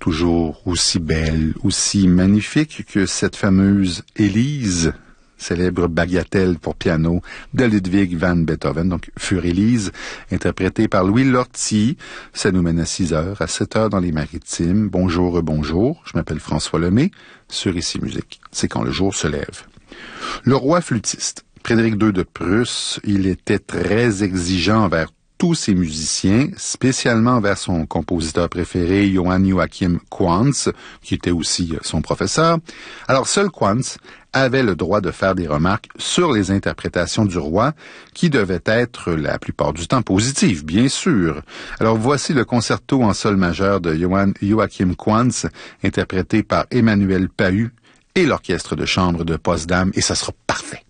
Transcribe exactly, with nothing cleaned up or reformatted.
toujours aussi belle, aussi magnifique que cette fameuse Élise, célèbre bagatelle pour piano de Ludwig van Beethoven, donc Für Élise, interprétée par Louis Lortie. Ça nous mène à six heures, à sept heures dans les Maritimes. Bonjour, bonjour, je m'appelle François Lemay, sur Ici Musique. C'est quand le jour se lève. Le roi flûtiste, Frédéric deux de Prusse, il était très exigeant envers tous ses musiciens, spécialement envers son compositeur préféré, Johann Joachim Quantz, qui était aussi son professeur. Alors, seul Quantz avait le droit de faire des remarques sur les interprétations du roi, qui devaient être la plupart du temps positives, bien sûr. Alors, voici le concerto en sol majeur de Johann Joachim Quantz, interprété par Emmanuel Pahud et l'orchestre de chambre de Potsdam, et ça sera parfait.